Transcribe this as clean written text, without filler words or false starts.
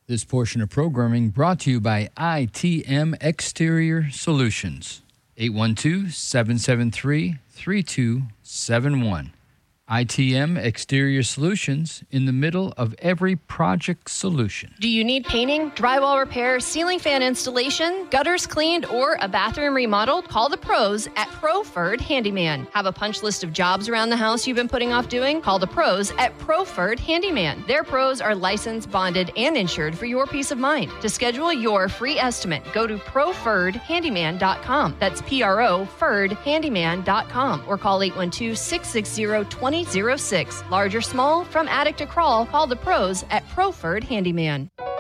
This portion of programming brought to you by ITM Exterior Solutions. 812-773-3271. ITM Exterior Solutions, in the middle of every project solution. Do you need painting, drywall repair, ceiling fan installation, gutters cleaned, or a bathroom remodeled? Call the pros at Proford Handyman. Have a punch list of jobs around the house you've been putting off doing? Call the pros at Proford Handyman. Their pros are licensed, bonded, and insured for your peace of mind. To schedule your free estimate, go to ProfordHandyman.com. That's PROFordHandyman.com or call 812-660-2006. Large or small, from attic to crawl, call the pros at Proford Handyman.